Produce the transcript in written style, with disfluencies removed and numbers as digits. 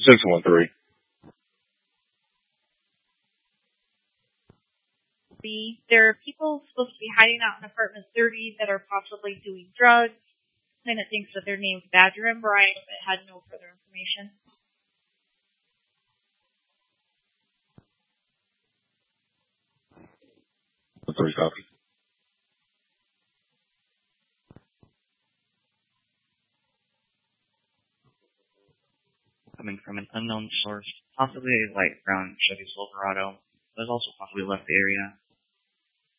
613. There are people supposed to be hiding out in apartment 30 that are possibly doing drugs. Tenant thinks that their name's Badger and Brian, but had no further information. Three copy. Coming from an unknown source, possibly a light brown Chevy Silverado, but has also possibly left the area.